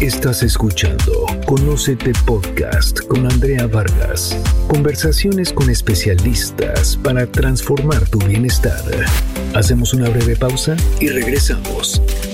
Estás escuchando Conócete Podcast con Andrea Vargas. Conversaciones con especialistas para transformar tu bienestar. Hacemos una breve pausa y regresamos.